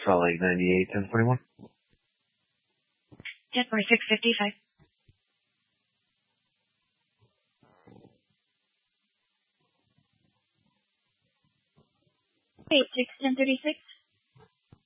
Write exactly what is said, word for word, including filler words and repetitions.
Salt Lake ninety-eight, ten forty-one. ten forty-six fifty-five. eight six ten thirty-six.